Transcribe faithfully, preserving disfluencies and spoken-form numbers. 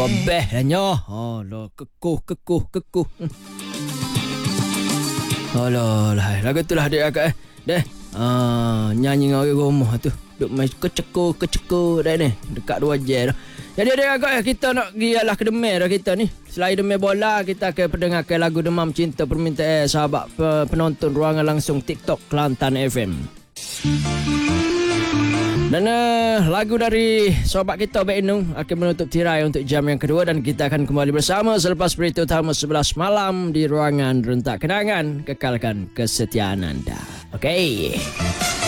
Kobeh lah nyoh. Alah, kekuh, kekuh, kekuh. Alah, lah. Lagu tu lah adik akak eh. Deh. Ah, nyanyi dengan orang rumah tu. Duk main kecekur, kecekur dah ni. Dekat dua jam dah. Jadi adik akak eh, kita nak pergi alah ke Demir dah kita ni. Selain Demir bola, kita akan pendengarkan lagu Demam Cinta permintaan sahabat penonton ruangan langsung TikTok Kelantan F M. Dan uh, lagu dari sobat kita Abang Inung akan menutup tirai untuk jam yang kedua, dan kita akan kembali bersama selepas berita utama sebelas malam di ruangan Rentak Kenangan. Kekalkan kesetiaan anda. Okey.